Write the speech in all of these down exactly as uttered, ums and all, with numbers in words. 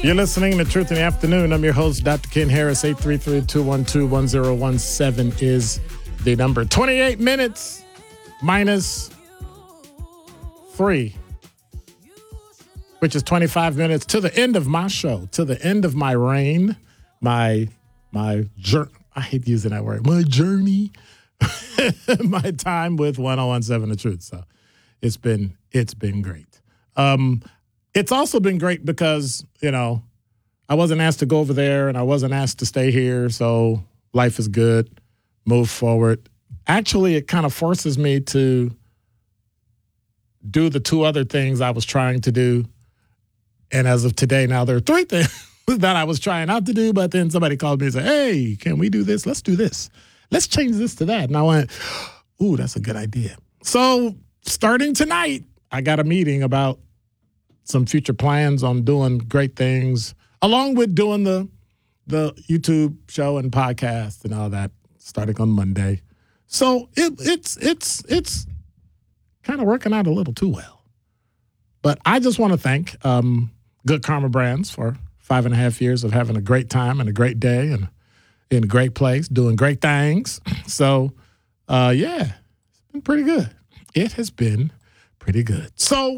You're listening to Truth in the Afternoon. I'm your host, Doctor Ken Harris. eight three three, two one two, one zero one seven is the number. twenty-eight minutes minus three, which is twenty-five minutes to the end of my show, to the end of my reign, my, my journey. I hate using that word. My journey, my time with one oh one seven The Truth. So it's been, it's been great. Um, It's also been great because, you know, I wasn't asked to go over there and I wasn't asked to stay here. So life is good. Move forward. Actually, it kind of forces me to do the two other things I was trying to do. And as of today, now there are three things that I was trying not to do. But then somebody called me and said, hey, can we do this? Let's do this. Let's change this to that. And I went, ooh, that's a good idea. So starting tonight, I got a meeting about some future plans on doing great things, along with doing the the YouTube show and podcast and all that, starting on Monday. So it, it's it's it's kind of working out a little too well. But I just want to thank um, Good Karma Brands for five and a half years of having a great time and a great day and in a great place, doing great things. So, uh, yeah, it's been pretty good. It has been pretty good. So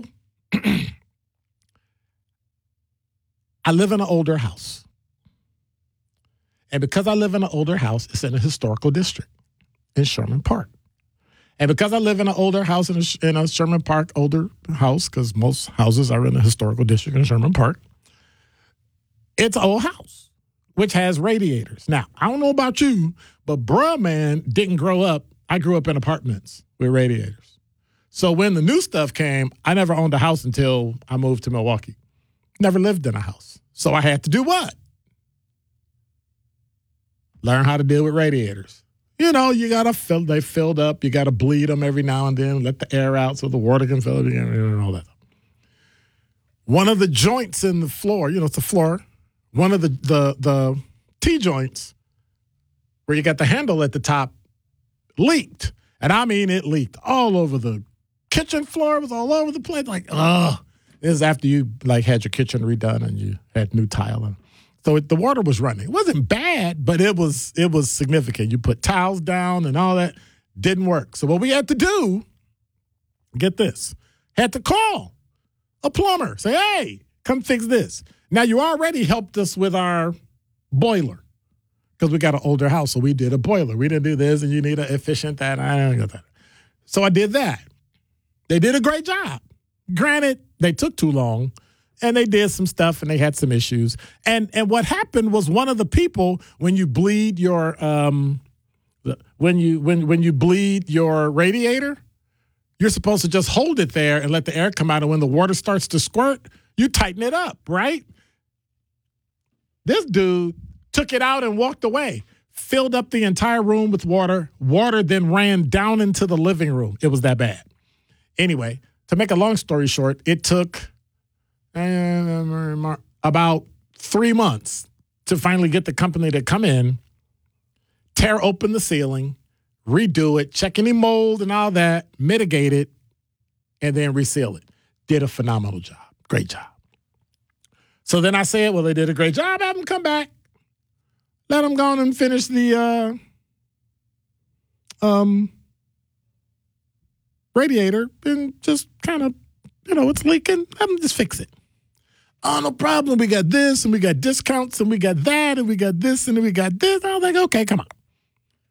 I live in an older house. And because I live in an older house, it's in a historical district in Sherman Park. And because I live in an older house in a, in a Sherman Park older house, because most houses are in a historical district in Sherman Park, it's an old house, which has radiators. Now, I don't know about you, but bruh, man, didn't grow up. I grew up in apartments with radiators. So when the new stuff came, I never owned a house until I moved to Milwaukee. Never lived in a house. So I had to do what? Learn how to deal with radiators. You know, you got to fill, they filled up. You got to bleed them every now and then, let the air out so the water can fill it again and all that. One of the joints in the floor, you know, it's the floor, one of the, the, the T-joints where you got the handle at the top leaked. And I mean, it leaked all over the kitchen floor. It was all over the place. Like, ugh. This is after you like had your kitchen redone and you had new tile in. So it, the water was running. It wasn't bad, but it was it was significant. You put tiles down and all that. Didn't work. So what we had to do, get this, had to call a plumber. Say, hey, come fix this. Now, you already helped us with our boiler because we got an older house, so we did a boiler. We didn't do this, and you need an efficient that. I don't got that. So I did that. They did a great job. Granted, they took too long, and they did some stuff, and they had some issues. And and what happened was one of the people, when you bleed your um, when you when when you bleed your radiator, you're supposed to just hold it there and let the air come out. And when the water starts to squirt, you tighten it up, right? This dude took it out and walked away, filled up the entire room with water. Water then ran down into the living room. It was that bad. Anyway. To make a long story short, it took uh, about three months to finally get the company to come in, tear open the ceiling, redo it, check any mold and all that, mitigate it, and then reseal it. Did a phenomenal job. Great job. So then I said, well, they did a great job. Have them come back. Let them go on and finish the uh, um. radiator and just kind of, you know, it's leaking. Let them just fix it. Oh, no problem. We got this and we got discounts and we got that and we got this and we got this. I was like, okay, come on.